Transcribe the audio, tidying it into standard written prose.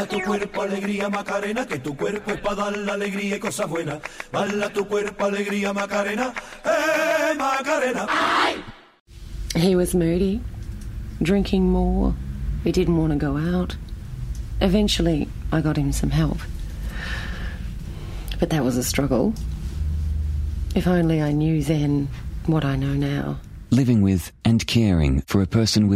tu cuerpo, alegría, Macarena, que tu cuerpo es para dar la alegría y cosas buenas. Baila tu cuerpo, alegría, Macarena, Macarena. He was moody, drinking more. He didn't want to go out. Eventually, I got him some help. But that was a struggle. If only I knew then what I know now. Living with and caring for a person with